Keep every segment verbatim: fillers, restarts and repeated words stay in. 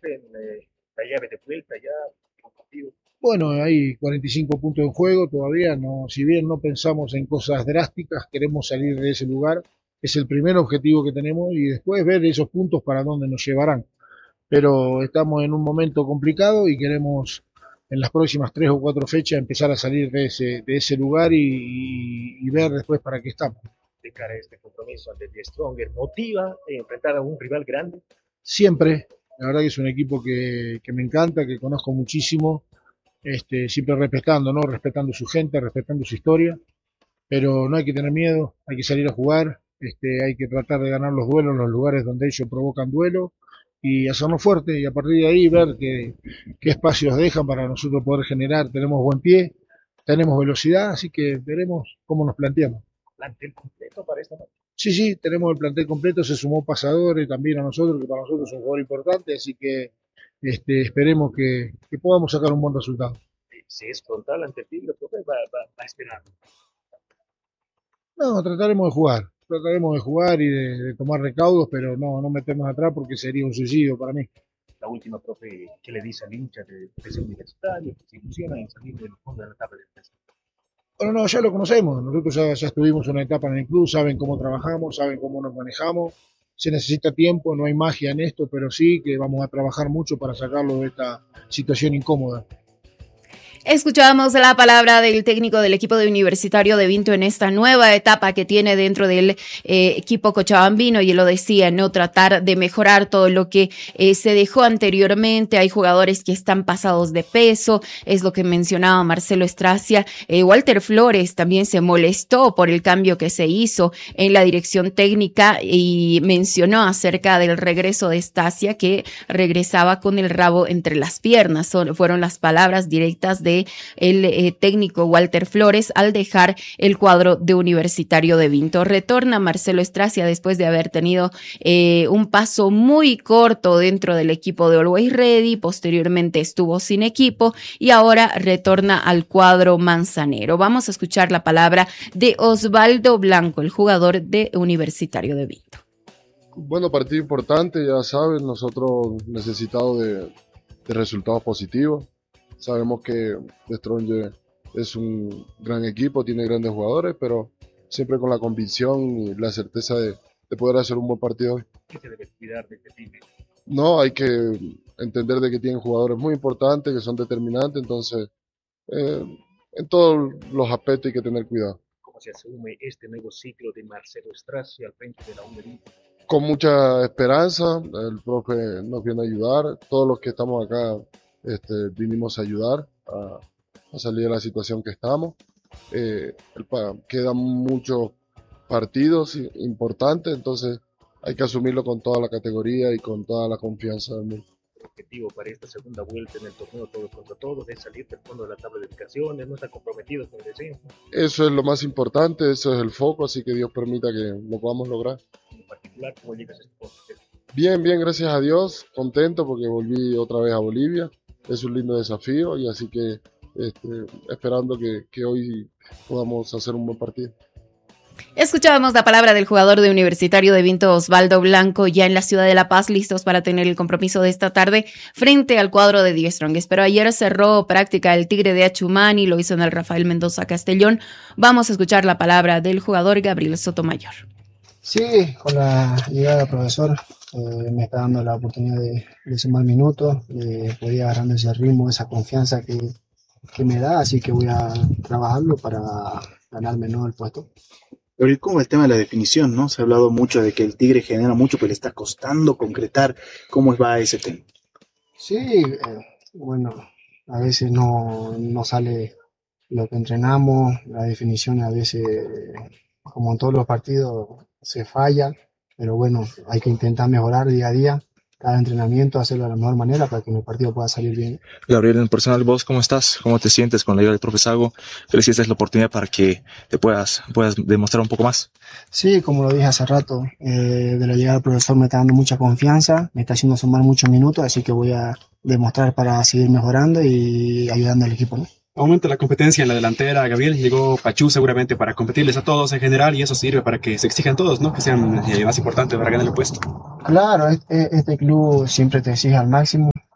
profe, en eh, la llave de vuelta ya, un partido. Bueno, hay cuarenta y cinco puntos en juego todavía, no, si bien no pensamos en cosas drásticas, queremos salir de ese lugar, es el primer objetivo que tenemos y después ver esos puntos para dónde nos llevarán. Pero estamos en un momento complicado y queremos en las próximas tres o cuatro fechas empezar a salir de ese, de ese lugar y, y, y ver después para qué estamos. De cara a este compromiso ante The Stronger, ¿motiva enfrentar a un rival grande? Siempre, la verdad que es un equipo que, que me encanta, que conozco muchísimo, este, siempre respetando, ¿no? Respetando su gente, respetando su historia, pero no hay que tener miedo, hay que salir a jugar, este, hay que tratar de ganar los duelos en los lugares donde ellos provocan duelo y hacernos fuerte y a partir de ahí ver qué, qué espacios dejan para nosotros poder generar. Tenemos buen pie, tenemos velocidad, así que veremos cómo nos planteamos. ¿Plantel completo para esta noche? Sí, sí, tenemos el plantel completo, se sumó Pasadores también a nosotros, que para nosotros es un jugador importante, así que este, esperemos que, que podamos sacar un buen resultado. Si es frontal ante el Tigre, profe, va, va, va a esperar. No, trataremos de jugar, trataremos de jugar y de, de tomar recaudos, pero no, no meternos atrás porque sería un suicidio para mí. La última, profe, ¿qué le dice al hincha de ese universitario que se ilusiona en salir del fondo de la tabla de defensa? Bueno, no, ya lo conocemos, nosotros ya, ya estuvimos una etapa en el club, saben cómo trabajamos, saben cómo nos manejamos, se necesita tiempo, no hay magia en esto, pero sí que vamos a trabajar mucho para sacarlo de esta situación incómoda. Escuchábamos la palabra del técnico del equipo de Universitario de Vinto en esta nueva etapa que tiene dentro del eh, equipo cochabambino y él lo decía, no tratar de mejorar todo lo que eh, se dejó anteriormente. Hay jugadores que están pasados de peso, es lo que mencionaba Marcelo Stracia. Eh, Walter Flores también se molestó por el cambio que se hizo en la dirección técnica y mencionó acerca del regreso de Stracia, que regresaba con el rabo entre las piernas. Son, fueron las palabras directas de el eh, técnico Walter Flores al dejar el cuadro de Universitario de Vinto. Retorna Marcelo Stracia después de haber tenido eh, un paso muy corto dentro del equipo de Always Ready, posteriormente estuvo sin equipo y ahora retorna al cuadro manzanero. Vamos a escuchar la palabra de Osvaldo Blanco, el jugador de Universitario de Vinto. Bueno, partido importante, ya saben, nosotros necesitados de, de resultados positivos. Sabemos que The Stronger es un gran equipo, tiene grandes jugadores, pero siempre con la convicción y la certeza de, de poder hacer un buen partido hoy. ¿Qué se debe cuidar de este time? No, hay que entender de que tienen jugadores muy importantes, que son determinantes, entonces eh, en todos los aspectos hay que tener cuidado. ¿Cómo se asume este nuevo ciclo de Marcelo Stracia al frente de la U de Vinto? Con mucha esperanza, el profe nos viene a ayudar, todos los que estamos acá Este, vinimos a ayudar a, a salir de la situación que estamos. Eh, el, quedan muchos partidos importantes, entonces hay que asumirlo con toda la categoría y con toda la confianza del mundo. El objetivo para esta segunda vuelta en el torneo todos contra todos es salir del fondo de la tabla de ubicaciones, no estar comprometidos con el descenso. Eso es lo más importante, eso es el foco, así que Dios permita que lo podamos lograr. En particular, ¿cómo llegas a este punto? Bien, bien, gracias a Dios, contento porque volví otra vez a Bolivia. Es un lindo desafío y así que este, esperando que, que hoy podamos hacer un buen partido. Escuchábamos la palabra del jugador de Universitario de Vinto, Osvaldo Blanco, ya en la ciudad de La Paz, listos para tener el compromiso de esta tarde frente al cuadro de The Strongest. Pero ayer cerró práctica el Tigre de Achumani, lo hizo en el Rafael Mendoza Castellón. Vamos a escuchar la palabra del jugador Gabriel Sotomayor. Sí, con la llegada del profesor eh, me está dando la oportunidad de, de sumar minutos, de poder ir agarrando ese ritmo, esa confianza que, que me da, así que voy a trabajarlo para ganarme, ¿no?, el puesto. Pero ¿cómo el tema de la definición, no? Se ha hablado mucho de que el Tigre genera mucho, pero le está costando concretar. ¿Cómo va ese tema? Sí, eh, bueno, a veces no, no sale lo que entrenamos, la definición a veces, como en todos los partidos, se falla, pero bueno, hay que intentar mejorar día a día, cada entrenamiento, hacerlo de la mejor manera para que en el partido pueda salir bien. Gabriel, en personal, ¿vos cómo estás? ¿Cómo te sientes con la llegada del profe Sago? ¿Crees que esta es la oportunidad para que te puedas, puedas demostrar un poco más? Sí, como lo dije hace rato, eh, de la llegada del profesor me está dando mucha confianza, me está haciendo sumar muchos minutos, así que voy a demostrar para seguir mejorando y ayudando al equipo, ¿no? Aumenta la competencia en la delantera, Gabriel. Llegó Pachú seguramente para competirles a todos en general y eso sirve para que se exijan todos, ¿no? Que sean eh, más importantes para ganar el puesto. Claro, este, este club siempre te exige al máximo,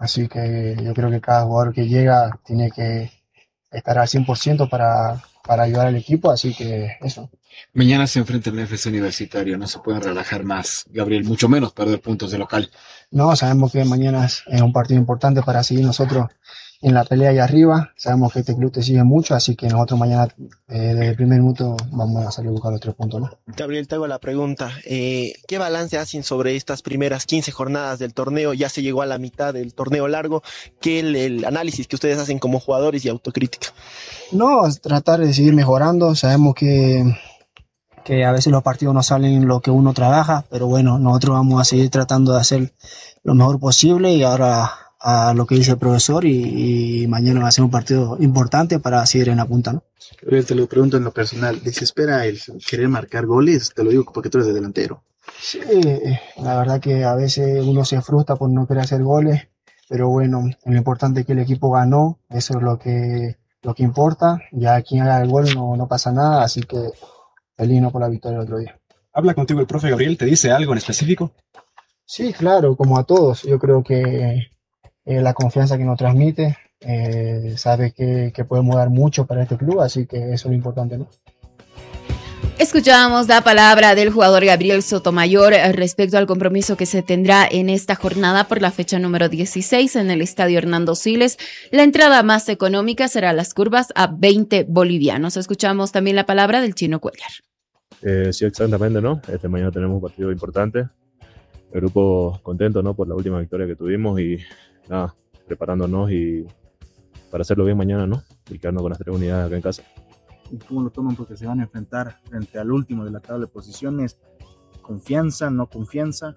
así que yo creo que cada jugador que llega tiene que estar al cien por ciento para, para ayudar al equipo, así que eso. Mañana se enfrenta el F C Universitario, no se pueden relajar más, Gabriel, mucho menos perder puntos de local. No, sabemos que mañana es, es un partido importante para seguir nosotros en la pelea ahí arriba. Sabemos que este club te sigue mucho, así que nosotros mañana, eh, desde el primer minuto, vamos a salir a buscar los tres puntos, ¿no? Gabriel, te hago la pregunta. Eh, ¿Qué balance hacen sobre estas primeras quince jornadas del torneo? Ya se llegó a la mitad del torneo largo. ¿Qué el, el análisis que ustedes hacen como jugadores y autocrítica? No, es tratar de seguir mejorando. Sabemos que, que a veces los partidos no salen lo que uno trabaja, pero bueno, nosotros vamos a seguir tratando de hacer lo mejor posible y ahora a lo que dice el profesor y, y mañana va a ser un partido importante para seguir en la punta, ¿no? Gabriel, te lo pregunto en lo personal, ¿desespera el querer marcar goles? Te lo digo porque tú eres de delantero. Sí, la verdad que a veces uno se frustra por no querer hacer goles, pero bueno, lo importante es que el equipo ganó, eso es lo que, lo que importa, ya quien haga el gol no, no pasa nada, así que feliz no por la victoria el otro día. ¿Habla contigo el profe Gabriel? ¿Te dice algo en específico? Sí, claro, como a todos, yo creo que eh, la confianza que nos transmite, eh, sabe que, que podemos dar mucho para este club, así que eso es lo importante, ¿no? Escuchábamos la palabra del jugador Gabriel Sotomayor respecto al compromiso que se tendrá en esta jornada por la fecha número dieciséis en el Estadio Hernando Siles. La entrada más económica será las curvas a veinte bolivianos. Escuchamos también la palabra del Chino Cuellar. Eh, sí, exactamente, ¿no? Este mañana tenemos un partido importante. El grupo contento, ¿no? Por la última victoria que tuvimos y nada, preparándonos y para hacerlo bien mañana, ¿no? Y quedarnos con las tres unidades acá en casa. ¿Y cómo lo toman? Porque se van a enfrentar frente al último de la tabla de posiciones. ¿Confianza, no confianza?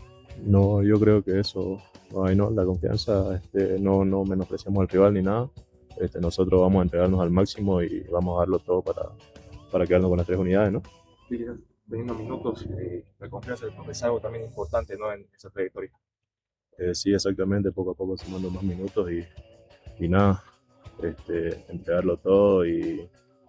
No, yo creo que eso, no hay, no, la confianza, este, no, no menospreciamos al rival ni nada. Este, nosotros vamos a entregarnos al máximo y vamos a darlo todo para, para quedarnos con las tres unidades, ¿no? Sí, teniendo minutos, eh, la confianza del profesor es algo también importante, ¿no? En esa trayectoria. Eh, sí, exactamente, poco a poco sumando más minutos y, y nada, este, entregarlo todo y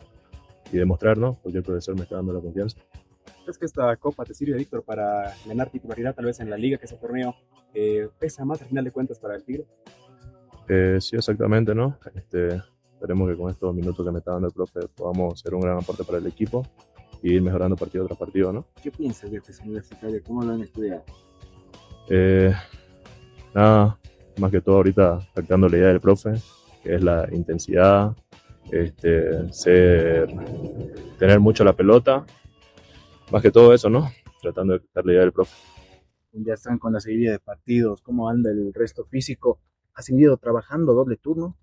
y demostrar, ¿no? Porque el profesor me está dando la confianza. ¿Crees que esta copa te sirve, Víctor, para ganar titularidad tal vez en la liga, que ese torneo eh, pesa más al final de cuentas para el Tigre? Eh, sí, exactamente, ¿no? Este, esperemos que con estos minutos que me está dando el profe podamos ser un gran aporte para el equipo y ir mejorando partido tras partido, ¿no? ¿Qué piensas de este universitario? ¿Cómo lo han estudiado? Eh, nada, más que todo ahorita captando la idea del profe, que es la intensidad, Este, ser, tener mucho la pelota, más que todo eso, ¿no? Tratando de quitar la idea del profe. Ya están con la seguidilla de partidos, ¿cómo anda el resto físico? ¿Has seguido trabajando doble turno?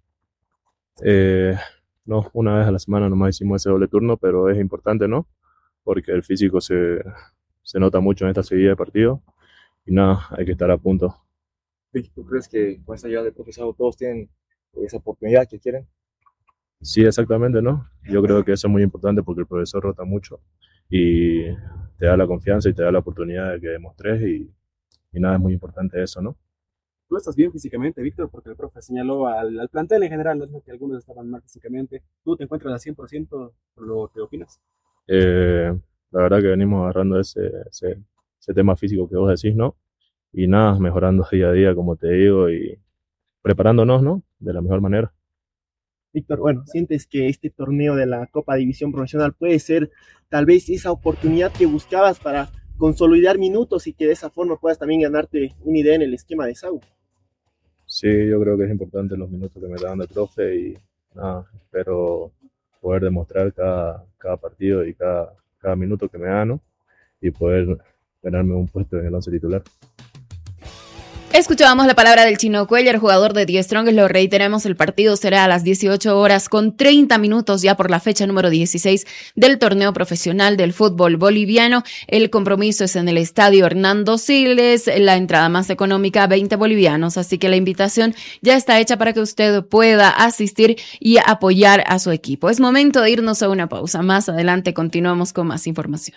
Eh, no, una vez a la semana nomás hicimos ese doble turno, pero es importante, ¿no? Porque el físico se, se nota mucho en esta seguidilla de partidos y nada, hay que estar a punto. ¿Tú crees que con esta llegada del profesor todos tienen esa oportunidad que quieren? Sí, exactamente, ¿no? Yo creo que eso es muy importante porque el profesor rota mucho y te da la confianza y te da la oportunidad de que demostres y, y nada, es muy importante eso, ¿no? Tú estás bien físicamente, Víctor, porque el profe señaló al, al plantel en general, no es que algunos estaban mal físicamente. ¿Tú te encuentras al cien por ciento por lo que opinas? Eh, la verdad que venimos agarrando ese, ese, ese tema físico que vos decís, ¿no? Y nada, mejorando día a día, como te digo, y preparándonos, ¿no? De la mejor manera. Víctor, bueno, ¿sientes que este torneo de la Copa División Profesional puede ser tal vez esa oportunidad que buscabas para consolidar minutos y que de esa forma puedas también ganarte una idea en el esquema de S A U? Sí, yo creo que es importante los minutos que me está dando el profe y nada, espero poder demostrar cada, cada partido y cada, cada minuto que me gano y poder ganarme un puesto en el once titular. Escuchábamos la palabra del Chino Cuellar, jugador de Die Strongest. Lo reiteramos, el partido será a las dieciocho horas con treinta minutos ya por la fecha número dieciséis del torneo profesional del fútbol boliviano. El compromiso es en el Estadio Hernando Siles, la entrada más económica veinte bolivianos, así que la invitación ya está hecha para que usted pueda asistir y apoyar a su equipo. Es momento de irnos a una pausa. Más adelante continuamos con más información.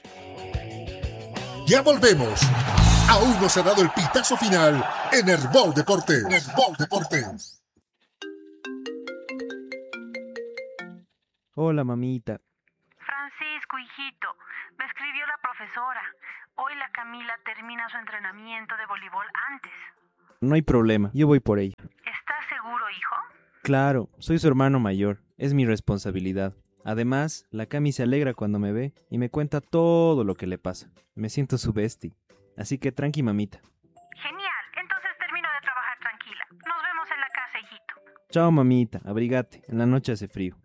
Ya volvemos. Aún no se ha dado el pitazo final en Herbol Deportes. Herbol Deportes. Hola, mamita. Francisco, hijito, me escribió la profesora. Hoy la Camila termina su entrenamiento de voleibol antes. No hay problema, yo voy por ella. Claro, soy su hermano mayor, es mi responsabilidad. Además, la Cami se alegra cuando me ve y me cuenta todo lo que le pasa. Me siento su bestie. Así que tranqui, mamita. Genial, entonces termino de trabajar tranquila. Nos vemos en la casa, hijito. Chao, mamita, abrigate, en la noche hace frío.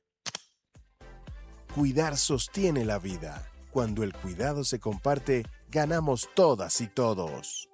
Cuidar sostiene la vida. Cuando el cuidado se comparte, ganamos todas y todos.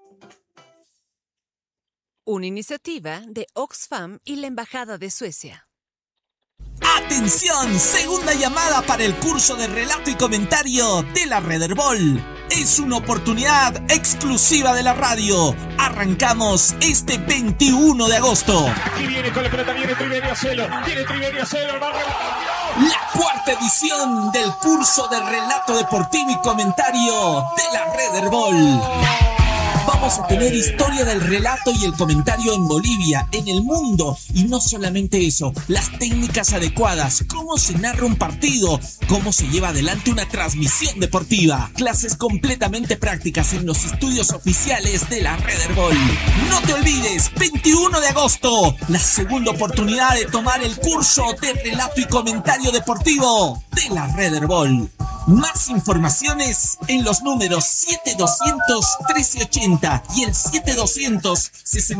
Una iniciativa de Oxfam y la Embajada de Suecia. ¡Atención! Segunda llamada para el curso de relato y comentario de la Red Herbol. Es una oportunidad exclusiva de la radio. Arrancamos este veintiuno de agosto. Aquí viene con la pelota, viene Triverio Celo, viene Triverio Celo, va a rematar. La cuarta edición del curso de relato deportivo y comentario de la Red Herbol. Vamos a tener historia del relato y el comentario en Bolivia, en el mundo, y no solamente eso, las técnicas adecuadas, cómo se narra un partido, cómo se lleva adelante una transmisión deportiva, clases completamente prácticas en los estudios oficiales de la Red Herbol. No te olvides, veintiuno de agosto, la segunda oportunidad de tomar el curso de relato y comentario deportivo de la Red Herbol. Más informaciones en los números siete doscientos trece ochenta y el siete doscientos sesenta